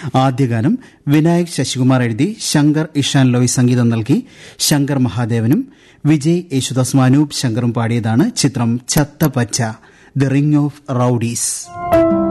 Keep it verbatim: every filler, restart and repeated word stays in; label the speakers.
Speaker 1: ആദ്യഗാനം വിനായക് ശശികുമാർ എഴുതി ശങ്കർ ഇഷാൻ ലോയ് സംഗീതം നൽകി ശങ്കർ മഹാദേവനും വിജയ് യേശുദാസും അനൂപ് ശങ്കറും പാടിയതാണ്. ചിത്രം ചത്ത പച്ച, ദി റിംഗ് ഓഫ് റൌഡീസ്.